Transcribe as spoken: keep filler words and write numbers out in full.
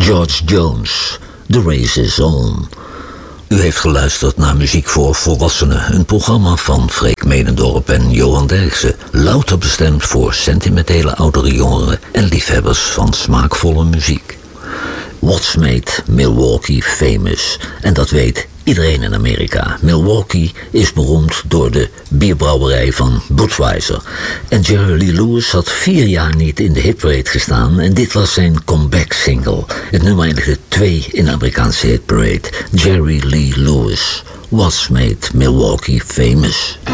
George Jones, The Race is On. U heeft geluisterd naar Muziek voor Volwassenen, een programma van Freek Medendorp en Johan Derksen, louter bestemd voor sentimentele oudere jongeren en liefhebbers van smaakvolle muziek. What's made Milwaukee famous? En dat weet iedereen in Amerika. Milwaukee is beroemd door de bierbrouwerij van Budweiser. En Jerry Lee Lewis had vier jaar niet in de hitparade gestaan en dit was zijn comeback single. Het nummer eindigde twee in de Amerikaanse hitparade. Jerry Lee Lewis, What's made Milwaukee famous?